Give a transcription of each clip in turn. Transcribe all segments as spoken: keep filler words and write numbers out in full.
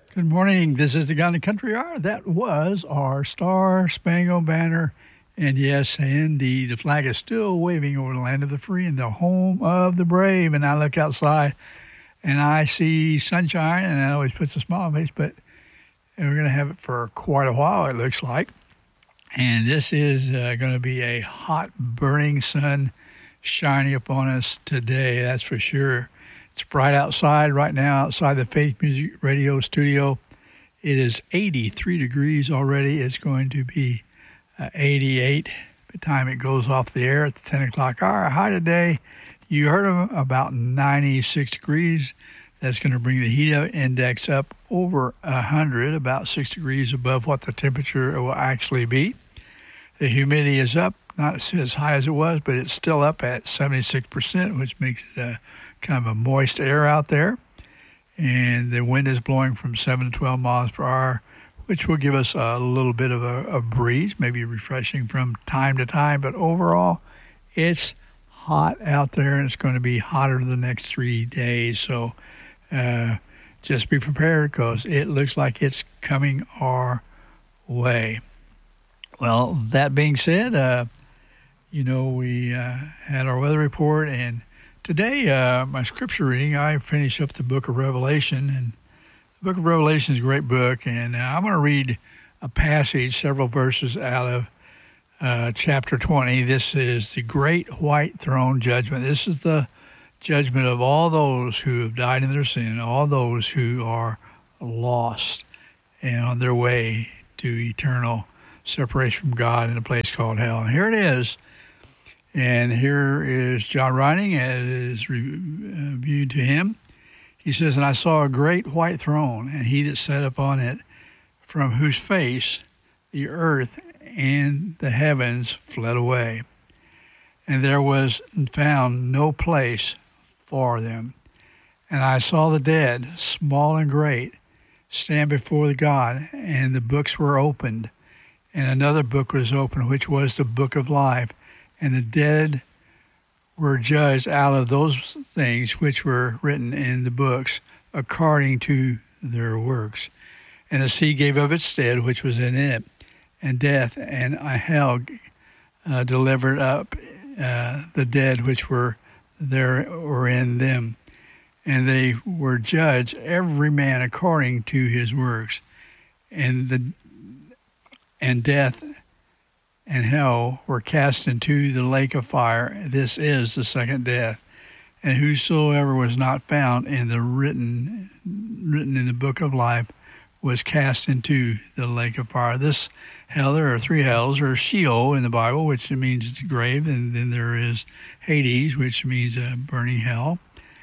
Good morning. This is the God and Country Hour. That was our Star Spangled Banner. And yes, indeed, the flag is still waving over the land of the free and the home of the brave. And I look outside and I see sunshine, and that always puts a smile on my face, but we're going to have it for quite a while, it looks like. And this is uh, going to be a hot, burning sun shining upon us today, that's for sure. It's bright outside right now, outside the Faith Music Radio studio. It is eighty-three degrees already. It's going to be uh, eighty-eight by the time it goes off the air at the ten o'clock hour. High today, you heard of about ninety-six degrees. That's going to bring the heat index up over one hundred, about six degrees above what the temperature will actually be. The humidity is up, not as high as it was, but it's still up at seventy-six percent, which makes it a kind of a moist air out there. And the wind is blowing from seven to twelve miles per hour, which will give us a little bit of a, a breeze, maybe refreshing from time to time. But overall, it's hot out there, and it's going to be hotter the next three days. So uh, just be prepared, because it looks like it's coming our way. Well, that being said, uh, you know, we uh, had our weather report, and today, uh, my scripture reading, I finish up the book of Revelation, and the book of Revelation is a great book, and uh, I'm going to read a passage, several verses out of uh, chapter twenty. This is the great white throne judgment. This is the judgment of all those who have died in their sin, all those who are lost and on their way to eternal separation from God in a place called hell. And here it is. And here is John writing, as is reviewed to him. He says, "And I saw a great white throne, and he that sat upon it, from whose face the earth and the heavens fled away. And there was found no place for them. And I saw the dead, small and great, stand before the God, and the books were opened. And another book was opened, which was the book of life. And the dead were judged out of those things which were written in the books, according to their works. And the sea gave up its dead which was in it, and death and hell uh, delivered up uh, the dead which were there or in them. And they were judged, every man according to his works. And the and death and hell were cast into the lake of fire. This is the second death. And whosoever was not found in the written written in the book of life was cast into the lake of fire." This hell, there are three hells. There's Sheol in the Bible, which means it's a grave, and then there is Hades, which means a burning hell.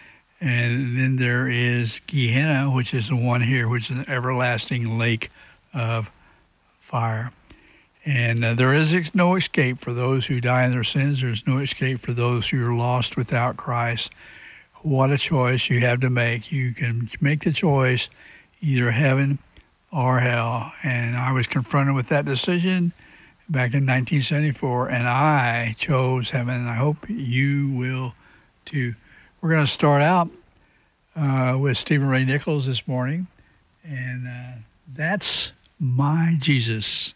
And then there is Gehenna, which is the one here, which is an everlasting lake of fire. And uh, there is no escape for those who die in their sins. There's no escape for those who are lost without Christ. What a choice you have to make. You can make the choice, either heaven or hell. And I was confronted with that decision back in nineteen seventy-four, and I chose heaven, and I hope you will too. We're going to start out uh, with Stephen Ray Nichols this morning, and uh, that's My Jesus.